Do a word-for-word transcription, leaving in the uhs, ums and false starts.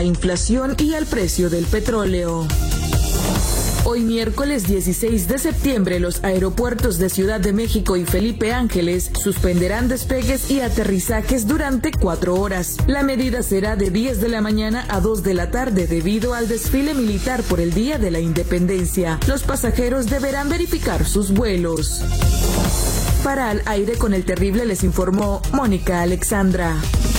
inflación y al precio del petróleo. Hoy miércoles dieciséis de septiembre, los aeropuertos de Ciudad de México y Felipe Ángeles suspenderán despegues y aterrizajes durante cuatro horas. La medida será de diez de la mañana a dos de la tarde debido al desfile militar por el Día de la Independencia. Los pasajeros deberán verificar sus vuelos. Para Al Aire con el Terrible les informó Mónica Alexandra.